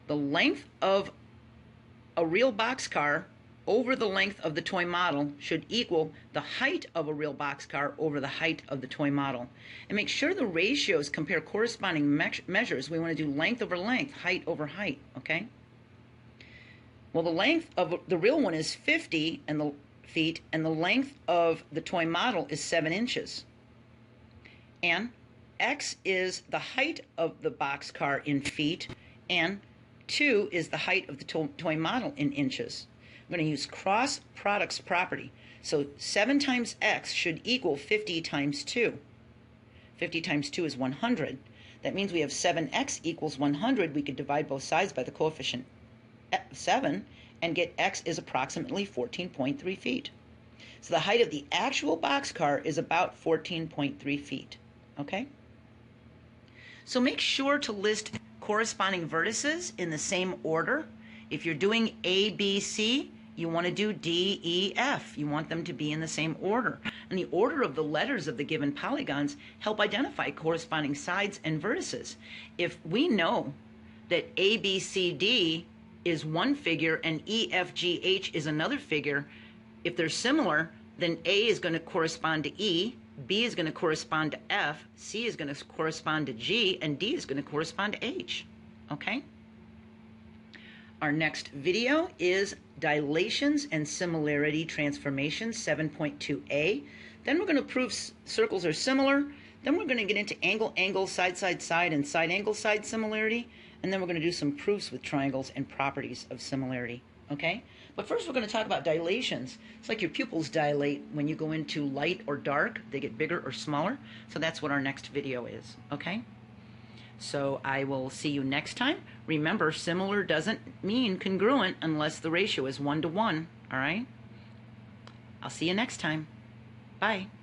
The length of a real boxcar over the length of the toy model should equal the height of a real boxcar over the height of the toy model. And make sure the ratios compare corresponding measures. We want to do length over length, height over height, okay? Well, the length of the real one is 50 feet, and the length of the toy model is 7 inches. And X is the height of the boxcar in feet, and 2 is the height of the toy model in inches. I'm going to use cross products property. So 7 times X should equal 50 times 2. 50 times 2 is 100. That means we have 7X equals 100. We could divide both sides by the coefficient 7 and get X is approximately 14.3 feet. So the height of the actual boxcar is about 14.3 feet. Okay? So make sure to list corresponding vertices in the same order. If you're doing A, B, C, you want to do D, E, F. You want them to be in the same order. And the order of the letters of the given polygons help identify corresponding sides and vertices. If we know that A, B, C, D is one figure and E, F, G, H is another figure, if they're similar, then A is going to correspond to E, B is going to correspond to F, C is going to correspond to G, and D is going to correspond to H. Okay? Our next video is dilations and similarity transformations, 7.2a. Then we're going to prove circles are similar. Then we're going to get into angle, angle, side, side, side, and side, angle, side similarity. And then we're going to do some proofs with triangles and properties of similarity. Okay? But first we're going to talk about dilations. It's like your pupils dilate when you go into light or dark. They get bigger or smaller. So that's what our next video is. Okay? So I will see you next time. Remember, similar doesn't mean congruent unless the ratio is 1 to 1. All right? I'll see you next time. Bye.